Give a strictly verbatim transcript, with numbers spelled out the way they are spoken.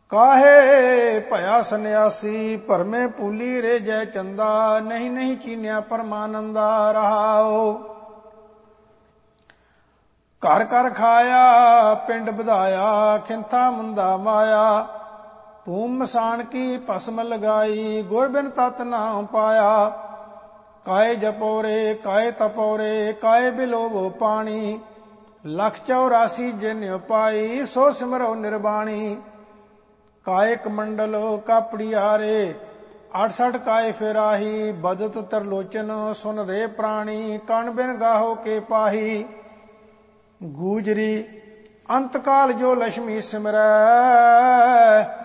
ਕਾਹੇ ਭਇਆ ਸੰਨਿਆਸੀ ਭਰਮੇ ਭੂਲੀ ਰੇ ਜੈ ਚੰਦਾ ਨਹੀਂ ਨਹੀਂ ਚੀਨਿਆ ਪਰਮਾਨੰਦਾ ਰਹਾਓ। ਘਰ ਘਰ ਖਾਇਆ ਪਿੰਡ ਵਧਾਇਆ ਖਿੰਥਾ ਮੁੰਦਾ ਮਾਇਆ ਭੂਮ ਮਸਾਨ ਕੀ ਭਸਮ ਲਗਾਈ ਗੁਰ ਬਿਨ ਤਤ ਨਾਮ ਪਾਇਆ। ਕਾਏ ਜਪੋਰੇ ਕਾਏ ਤਪੋਰੇ ਕਾਏ ਬਿਲੋਵੋ ਪਾਣੀ ਲਖ ਚੌਰਾਸੀ ਜਿਨ ਉਪਾਈ ਸੋ ਸਿਮਰੋ ਨਿਰਬਾਣੀ। ਕਾਏ ਕਮੰਡਲ ਕਾਪੜੀਆਰੇ ਅਠਸਠ ਕਾਏ ਫਿਰਾਹੀ ਬਦਤ ਤਰਲੋਚਨ ਸੁਨ ਰੇ ਪ੍ਰਾਣੀ ਕਣ ਬਿਨ ਗਾਹੋ ਕੇ ਪਾਹੀ। ਗੂਜਰੀ ਅੰਤ ਕਾਲ ਜੋ ਲక్ష్ਮੀ ਸਿਮਰੈ